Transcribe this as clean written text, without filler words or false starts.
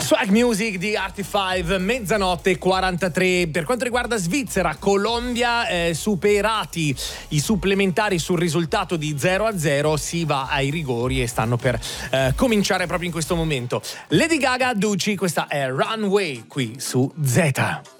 Swag Music di Artie5, mezzanotte e 43. Per quanto riguarda Svizzera, Colombia, superati i supplementari sul risultato di 0-0, si va ai rigori e stanno per cominciare proprio in questo momento. Lady Gaga, Ducci, questa è Runway qui su Z.